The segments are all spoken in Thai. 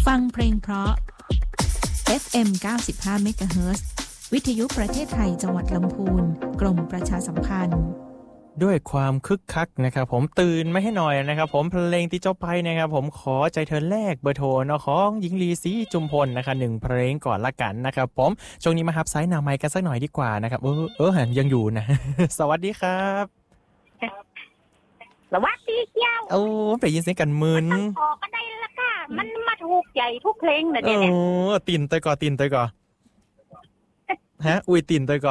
ฟังเพลงเพราะ FM 95 MHz วิทยุประเทศไทยจังหวัดลำพูนกรมประชาสัมพันธ์ด้วยความคึกคักนะครับผมตื่นไม่ให้หน่อยนะครับผมเพลงที่เจ้าไปนะครับผมขอใจเธอแลกเบอร์โทรเนาะของหญิงลีศรีจุมพลนะคะ1เพลงก่อนละกันนะครับผมช่วงนี้มาฮับไซน์นาไมค์กันสักหน่อยดีกว่านะครับยังอยู่นะ สวัสดีครับสวัสดีเจ้าโอ้ไปยินเสียงกันมึนออกก็ได้ละค่ะมันมาถูกใจทุกเพลงเลยเนี่ยตีนเตยก่อฮะอุ้ยตีนเตยก่อ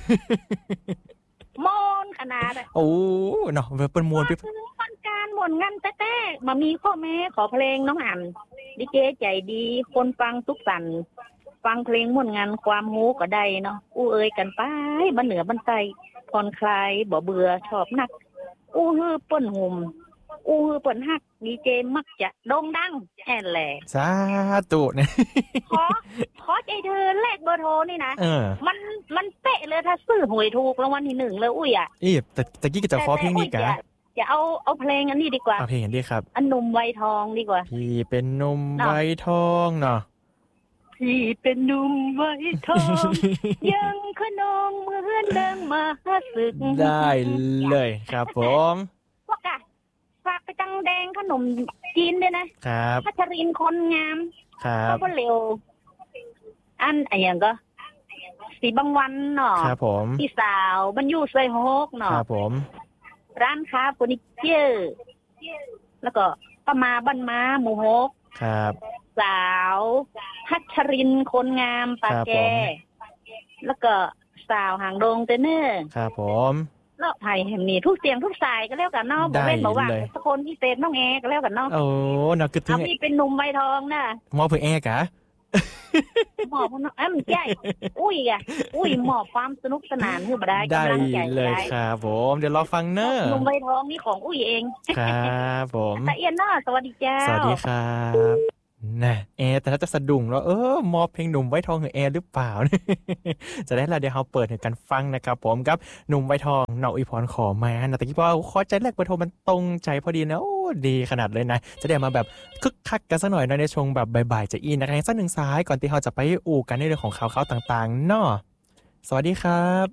มอนขนาดโอ้เนาะเป็นมวนไปคนการมวนงันแต้ๆมามีข้อแม้ขอเพลงน้องอันดิเจใจดีคนฟังทุกสันฟังเพลงมวนงันความหูก็ได้เนาะอู้เอ้ยกันไปบันเหนือบันไตผ่อนคลายบ่เบื่อชอบนักอู้ฮือป่นหุ่มอู้ฮือป่นฮักดีเจมักจะโด่งดังแอนแหละสาธุเนี่ยขอใจเธอเลขเบอร์โทรนี่นะมันเป๊ะเลยถ้าซื้อหวยถูกรางวัลที่1เลยอุ้ยอ่ะแต่ตะกี้ก็จะขอเพลงนี้กะจะเอาเพลงอันนี้ดีกว่าเอาเพลงอันนี้ครับอันหนุ่มไวทองดีกว่าพี่เป็นหนุ่มไวทองเนาะพี่เป็นหนุ่มไวทองยังขนองเหมือนเดิมมาศึกได้เลยครับผมพวกอะฝากไปจังแดงขนมจีนด้วยนะครับพัชรินคนงามครับก็เร็วอันอะไรอย่างก็สีบางวันเนาะครับผมพี่สาวบรรยุไซโฮกเนาะครับผมร้านค้าเฟอร์นิเจอร์แล้วก็ป้ามาบ้านม้าหมู่ฮกครับสาวพัชรินคนงามปากแกแล้วก็สาวหางดงเตเนอร์ครับผมแล้วไผ่แห่งนี้ทุกเสียงทุกสายก็แล้วกันเนาะบอกเล่นบอกว่าสักคนที่เต้นน้องแอก็แล้วกันเนาะโอ้น่าคือถึงนี่เป็นหนุ่มใบทองน่ะมอเพื่อแอกะหมอบมันมันใหญ่อุ้ยหมอบความสนุกสนานคือบ่ได้กำลังใจเลยครับผมเดี๋ยวรอฟังเนอะหนุ่มใบทองนี่ของอุ้ยเองครับผมตะเอียนเนาะสวัสดีเจ้าสวัสดีครับนะแต่ถ้าจะสะดุ้งแล้วมอบเพลงหนุ่มไว้ทองหรือหรือเปล่า จะได้ละเดี๋ยวเราเปิดให้กันฟังนะครับผมกับหนุ่มไว้ทองเนาะอีพรขอมานะแต่กี้พอขอใจแรกเบอร์โทรมันตรงใจพอดีนะโอ้ดีขนาดเลยนะจะได้มาแบบคึกคักกันสักหน่อยในช่วงแบบบ่ายๆจะอินนะคะสักหนึ่งสายก่อนที่เราจะไปอู่กันในเรื่องของข่าวๆต่างๆเนาะสวัสดีครับ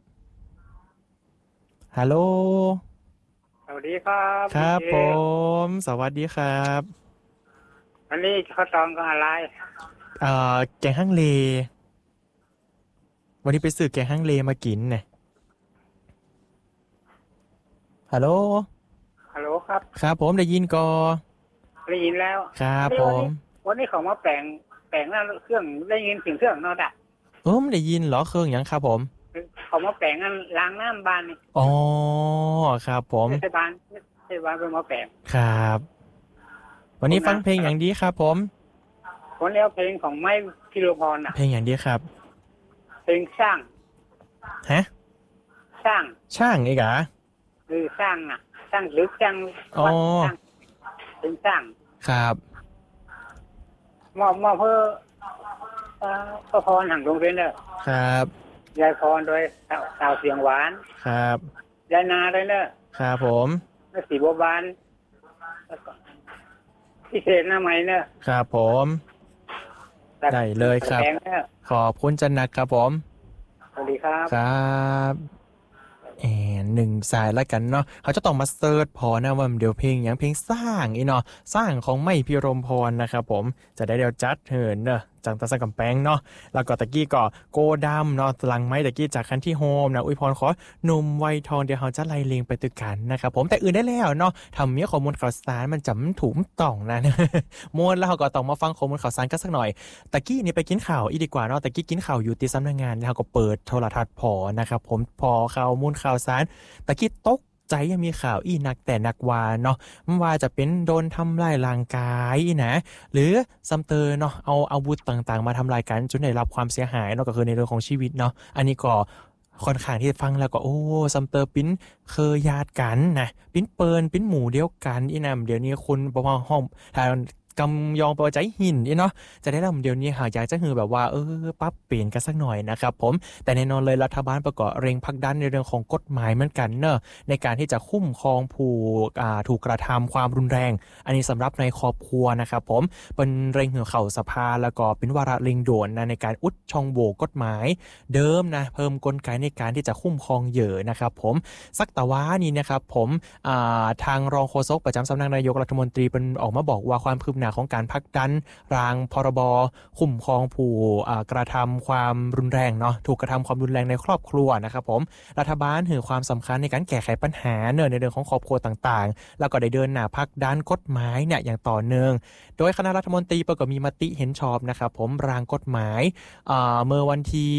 ฮัลโหลสวัสดีครับครับผมสวัสดีครับอันนี้ข้าวตองก็อะไรแกงฮังเลวันนี้ไปซื้อแกงฮังเลมากินเนี่ยฮัลโหลครับครับผมได้ยินก็ได้ยินแล้วครับผมวันนี้เขามาแปลงหน้าเครื่องได้ยินเสียงเครื่องเนาะด่ะไม่ได้ยินเหรอเครื่องยังครับผมเขามาแปลงล้างน้ำบ้านนี่อ๋อครับผมเทศบาลเป็นมาแปลงครับวันนี้ฟังเพลงอย่างดีครับผมวันนี้เพลงของไม้พิรพรน่ะเพลงอย่างดีครับเพลงช่างฮะช่างอีกเหรอช่างอ่ะช่างหรือช่างเป็นช่างครับมอบเพื่อพระพรหังดวงเพ็ญเด้อครับยายพรโดยสาวเสียงหวานครับยายนาด้วยเด้อครับผมและสีบัวบานพิเศษหน้าใหม่เนอะครับผมได้เลยครับขอบคุณจันนัทครับผมสวัสดีครับครับหนึ่งสายแล้วกันเนาะเขาจะต้องมาเซิร์ชพอนะว่าเดี๋ยวเพลงอย่างเพลงสร้างเนาะสร้างของไม้พิรมพรนะครับผมจะได้เดี๋ยวจัดเหินเนอะจังตะสังกำแพงเนาะแล้วก็ตะกี้ก็โกดำเนาะหลังไม้ตะกี้จากคันที่โฮมนะอุยพรขอหนุ่มไวทองเดี๋ยวเขาจะไล่เลียงไปตึกกันนะครับผมแต่อื่นได้แล้วเนาะทำเมียข้อมูลข่าวสารมันจำถูกต้องนะมวนแล้วเขาก็ต้องมาฟังข้อมูลข่าวสารกันสักหน่อยตะกี้นี่ไปกินข่าวอีดีกว่าเนาะตะกี้กินข่าวอยู่ที่สำนักงานแล้วก็เปิดโทรทัศน์พอนะครับผมพอข้อมูลข่าวสารตะกี้ตกใจยังมีข่าวอีนักแต่นักวาเนาะไม่ว่าจะเป็นโดนทำลายร่างกายนะหรือซัมเตอร์เนาะเอาอาวุธต่างๆมาทำลายกันจนได้รับความเสียหายเนาะก็คือในเรื่องของชีวิตเนาะอันนี้ก็ค่อนข้างที่ฟังแล้วก็ซัมเตอร์ปิ้นเคยญาติกันนะปิ้นเปิลปิ้นหมู่เดียวกันอีนำเดี๋ยวนี้คุณประมาณห้องทางกำยองปอใจหินเนาะจะได้ลำเดียวนี้หากอยากจะหือแบบว่าปรับเปลี่ยนกันสักหน่อยนะครับผมแต่แน่นอนเลยรัฐบาลประกอบเร่งผลักดันในเรื่องของกฎหมายเหมือนกันเนอะในการที่จะคุ้มครองผู้ถูกกระทำความรุนแรงอันนี้สำหรับในครอบครัวนะครับผมเป็นเร่งหือเข่าสภาแล้วก็เป็นวาระเร่งด่วนนะในการอุดช่องโหว่กฎหมายเดิมนะเพิ่มกลไกในการที่จะคุ้มครองเหยื่อนะครับผมสักตะวานี่นะครับผมทางรองโฆษกประจำสำนักนายกรัฐมนตรีเป็นออกมาบอกว่าความคืบหน้าของการผลักดันร่างพรบคุ้มครองผู้กระทำความรุนแรงเนาะถูกกระทำความรุนแรงในครอบครัวนะครับผมรัฐบาลให้ความสำคัญในการแก้ไขปัญหาในเรื่องของครอบครัวต่างๆแล้วก็ได้เดินหน้าผลักดันกฎหมายเนี่ยอย่างต่อเนื่องโดยคณะรัฐมนตรีก็มีมติเห็นชอบนะครับผมร่างกฎหมายเมื่อวันที่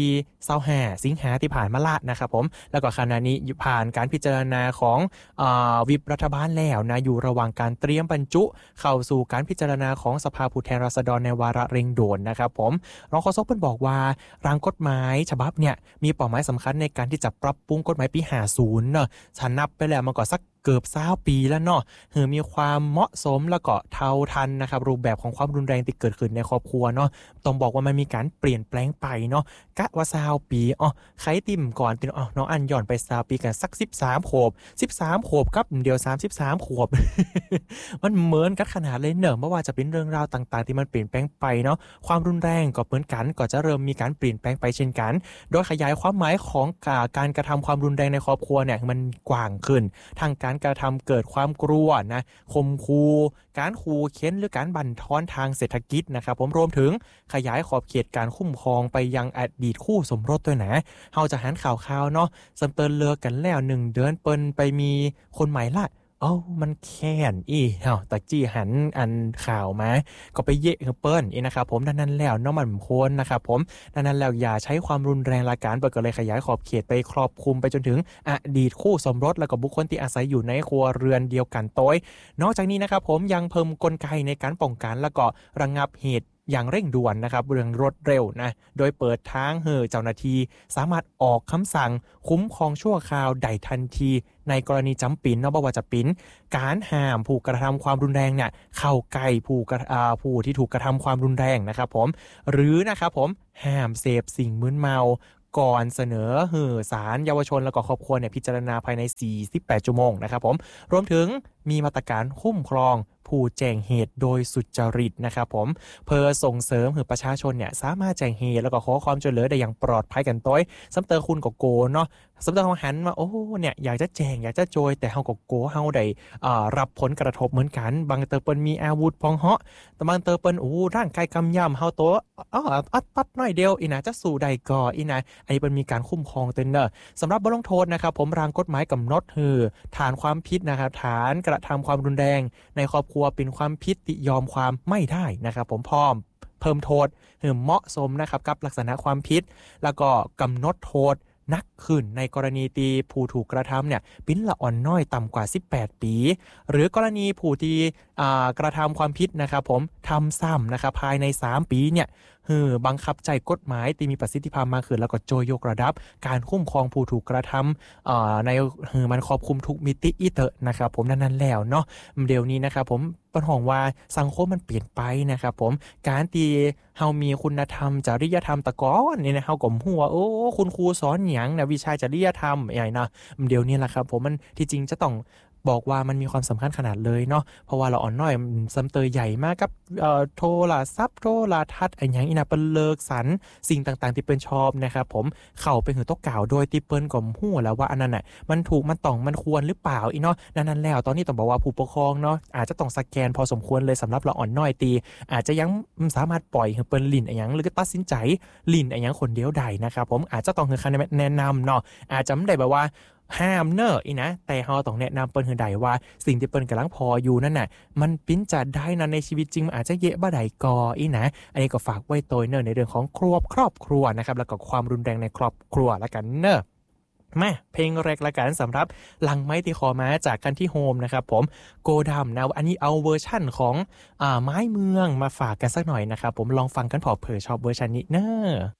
25สิงหาที่ผ่านมาละนะครับผมแล้วก็ขณะนี้ผ่านการพิจารณาของวิปรัฐบาลแล้วนะอยู่ระหว่างการเตรียมบรรจุเข้าสู่การพิจารณาของสภาผู้แทนราษฎรในวาระเร่งด่วนนะครับผมรองโฆษกเพิ่นบอกว่าร่างกฎหมายฉบับเนี่ยมีเป้าหมายสำคัญในการที่จะปรับปรุงกฎหมายปี50เนาะฉันนับไปแล้วมันก็สักเกือบ20 ปีแล้วเนาะมีความเหมาะสมแล้วก็เท่าทันนะครับรูปแบบของความรุนแรงที่เกิดขึ้นในครอบครัวเนาะต้องบอกว่ามันมีการเปลี่ยนแปลงไปเนาะกะว่า20 ปีใครติ่มก่อนติน้องอันย้อนไป20 ปีกันสัก13 ขวบ13 ขวบกับเดียว33 ขวบ มันเหมือนกันขนาดเลยเนอะไม่ว่าจะเป็นเรื่องราวต่างๆที่มันเปลี่ยนแปลงไปเนาะความรุนแรงก็เหมือนกันก็จะเริ่มมีการเปลี่ยนแปลงไปเช่นกันโดยขยายความหมายของการกระทำความรุนแรงในครอบครัวเนี่ยมันกว้างขึ้นทางการกระทำเกิดความกลัวนะข่มขู่การขู่เค้นหรือการบั่นทอนทางเศรษฐกิจนะครับผมรวมถึงขยายขอบเขตการคุ้มครองไปยังอดีตคู่สมรสด้วยนะเฮาจะหันข่าวๆเนาะสมเตินเลิกกันแล้ว1 เดือนเปิ้นไปมีคนใหม่ละมันแค้นตะจี้หันอันข่าวมาก็ไปเยะเปิ้นนะครับผมดังนั้นแล้วเนาะมันควรนะครับผมดังนั้นแล้วอย่าใช้ความรุนแรงละกันเปิดก็เลยขยายขอบเขตไปครอบคลุมไปจนถึงอดีตคู่สมรสแล้วก็บุคคลที่อาศัยอยู่ในครัวเรือนเดียวกันโดยนอกจากนี้นะครับผมยังเพิ่มกลไกในการป้องกันแล้วก็ระงับเหตุอย่างเร่งด่วนนะครับเรื่องรวดเร็วนะโดยเปิดทางให้เจ้าหน้าที่สามารถออกคำสั่งคุ้มครองชั่วคราวได้ทันทีในกรณีจำเป็นเนาะบ่ว่าจะเป็นการห้ามผู้กระทำความรุนแรงเนี่ยเข้าใกล้ผู้ที่ถูกกระทำความรุนแรงนะครับผมหรือนะครับผมห้ามเสพสิ่งมึนเมาก่อนเสนอศาลเยาวชนแล้วก็ครอบครัวเนี่ยพิจารณาภายใน48 ชั่วโมงนะครับผมรวมถึงมีมาตรการคุ้มครองผู้แจ้งเหตุโดยสุจริตนะครับผมเพื่อส่งเสริมให้ประชาชนเนี่ยสามารถแจ้งเหตุแล้วก็ขอความช่วยเหลือได้อย่างปลอดภัยกันต้อยซัมเตอร์คุณก็โกเนาะซัมเตอร์เฮาหันมาเนี่ยอยากจะแจ้งอยากจะโจยแต่เฮาก็โกเฮาได้รับผลกระทบเหมือนกันบางเตอร์เปิ้นมีอาวุธพองเหาะแต่บางเตอร์เปิ้นร่างกายกำยำเฮาโตปัดน้อยเดียวนะจะสู้ได้ก่อนะอันนี้เป็นมีการคุ้มครองเต็นเนอร์สำหรับบทลงโทษนะครับผมร่างกฎหมายกำหนดฐานความผิดนะครับฐานกระทำความรุนแรงในครอบครัวเป็นความผิดที่ยอมความไม่ได้นะครับผมพร้อมเพิ่มโทษเหมาะสมนะครับกับลักษณะความผิดแล้วก็กำหนดโทษนักขึ้นในกรณีที่ผู้ถูกกระทำเนี่ยเป็นละอ่อนน้อยต่ำกว่า18 ปีหรือกรณีผู้ที่กระทำความผิดนะครับผมทำซ้ำนะครับภายใน3 ปีเนี่ยบังคับใจกฎหมายที่มีประสิทธิภาพมากขึ้นแล้วก็โจยกระดับการคุ้มครองผู้ถูกกระทำในมันครอบคลุมทุกมิติเตอะนะครับผมนั้นแล้วเนาะเดี๋ยวนี้นะครับผมเป็นห่วงว่าสังคมมันเปลี่ยนไปนะครับผมการที่เฮามีคุณธรรมจริยธรรมตะก้อนนี่นะเฮาก็หัวคุณครูสอนหยังนะวิชาจริยธรรมอย่างนะเดี๋ยวนี้แหละครับผมมันที่จริงจะต้องบอกว่ามันมีความสำคัญขนาดเลยเนาะเพราะว่าเราอ่อนน้อยซัมเตอร์ใหญ่มากกับโทรศัพท์โทรทัศน์อย่างอีน่ะเป็นเลิกสรรสิ่งต่างๆที่เป็นชอบนะครับผมเข้าไปหือตกกล่าวโดยที่เปิ้นก็ฮู้แล้วว่าอันนั้นน่ะมันถูกมันต้องมันควรหรือเปล่าเนาะนั้นแล้วตอนนี้ต้องบอกว่าผู้ปกครองเนาะอาจจะต้องสแกนพอสมควรเลยสำหรับเราอ่อนน้อยตีอาจจะยังสามารถปล่อยให้เปิ้นลิ้นอย่างหรือตัดสินใจลิ้นอย่างคนเดียวได้นะครับผมอาจจะต้องให้คำแนะนำเนาะอาจจะไม่ได้แบบว่าห้ามเนอะนะแต่เฮาต้องแนะนำเปิ้นให้ได้ว่าสิ่งที่เปิ้นกำลังพออยู่นั่นน่ะมันปิ้นจะได้นั้นในชีวิตจริงมันอาจจะเยะบ่ได้ก่อนะอันนี้ก็ฝากไว้ตัวเนอะในเรื่องของครอบครัวนะครับแล้วก็ความรุนแรงในครอบครัวละกันเนอะมาเพลงแรกละกันสำหรับหลังไม้ตีคอมาจากกันที่โฮมนะครับผมโกดำนะอันนี้เอาเวอร์ชั่นของไม้เมืองมาฝากกันสักหน่อยนะครับผมลองฟังกันพอเผื่อชอบเวอร์ชันนี้เนอะ